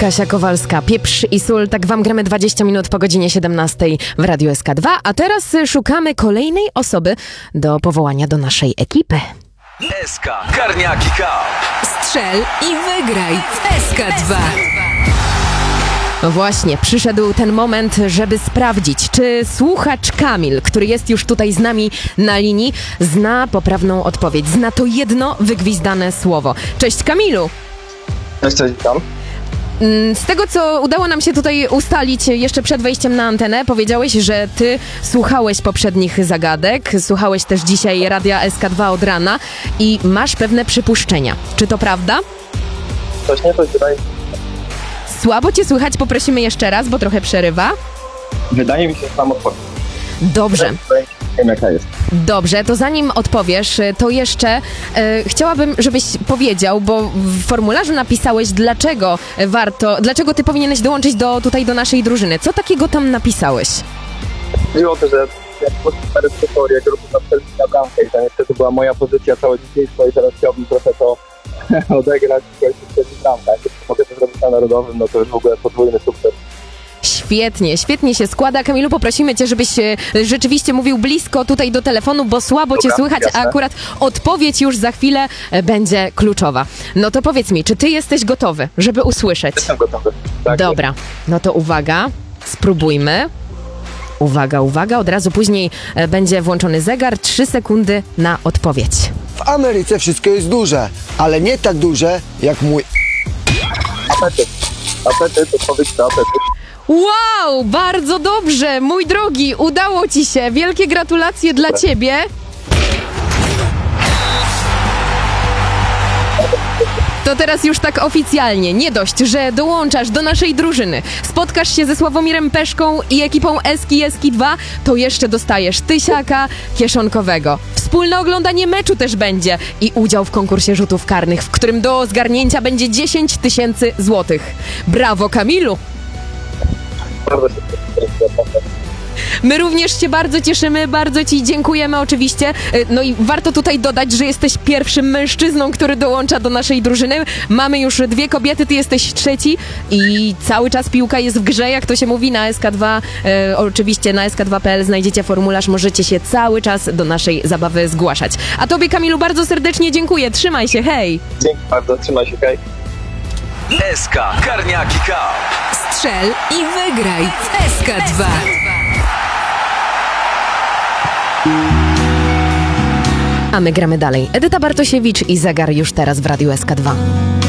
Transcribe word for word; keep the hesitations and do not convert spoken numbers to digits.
Kasia Kowalska, Pieprz i sól, tak wam gramy dwadzieścia minut po godzinie siedemnastej w Radiu S K dwa, a teraz szukamy kolejnej osoby do powołania do naszej ekipy. S K Karniaki Cup. Strzel i wygraj w S K dwa. No właśnie, przyszedł ten moment, żeby sprawdzić, czy słuchacz Kamil, który jest już tutaj z nami na linii, zna poprawną odpowiedź, zna to jedno wygwizdane słowo. Cześć Kamilu! Cześć, cześć, witam. Z tego, co udało nam się tutaj ustalić jeszcze przed wejściem na antenę, powiedziałeś, że ty słuchałeś poprzednich zagadek, słuchałeś też dzisiaj Radia S K dwa od rana i masz pewne przypuszczenia. Czy to prawda? Coś nie, coś wydaje, Słabo cię słychać, poprosimy jeszcze raz, bo trochę przerywa. wydaje mi się, że mam odpowiedź. Dobrze. Wiem, jaka jest. Dobrze, to zanim odpowiesz, to jeszcze e, chciałabym, żebyś powiedział, bo w formularzu napisałeś, dlaczego warto, dlaczego ty powinieneś dołączyć do, tutaj do naszej drużyny. Co takiego tam napisałeś? Chodziło o to, że jak postępowałem w teorii, jak robię na bramkę i to niestety była moja pozycja całe dzieciństwo i teraz chciałbym trochę to odegrać w bramkach. Jeśli mogę to zrobić na narodowym, no to już w ogóle podwójny sukces. Świetnie, świetnie się składa. Kamilu, poprosimy cię, żebyś e, rzeczywiście mówił blisko tutaj do telefonu, bo słabo Dobra, cię słychać, jasne. a akurat odpowiedź już za chwilę e, będzie kluczowa. No to powiedz mi, czy ty jesteś gotowy, żeby usłyszeć? Jestem gotowy. Tak, Dobra, no to uwaga, spróbujmy. Uwaga, uwaga, od razu później e, będzie włączony zegar, trzy sekundy na odpowiedź. W Ameryce wszystko jest duże, ale nie tak duże jak mój... Apetyt. Apetyt, odpowiedź na apetyt. Wow, bardzo dobrze, mój drogi, udało ci się, wielkie gratulacje dla ciebie. To teraz już tak oficjalnie, nie dość, że dołączasz do naszej drużyny, spotkasz się ze Sławomirem Peszką i ekipą Eski Eski dwa, to jeszcze dostajesz tysiaka kieszonkowego. Wspólne oglądanie meczu też będzie i udział w konkursie rzutów karnych, w którym do zgarnięcia będzie dziesięć tysięcy złotych. Brawo, Kamilu! Bardzo się cieszę. My również się bardzo cieszymy, bardzo ci dziękujemy oczywiście. No i warto tutaj dodać, że jesteś pierwszym mężczyzną, który dołącza do naszej drużyny. Mamy już dwie kobiety, ty jesteś trzeci i cały czas piłka jest w grze, jak to się mówi na S K dwa. E, oczywiście na S K dwa kropka p l znajdziecie formularz, możecie się cały czas do naszej zabawy zgłaszać. A tobie, Kamilu, bardzo serdecznie dziękuję, trzymaj się, hej! Dzięki bardzo, trzymaj się, hej. S K Karniaki Cup. Strzel i wygraj w S K dwa. A my gramy dalej. Edyta Bartosiewicz i zegar już teraz w Radiu S K dwa.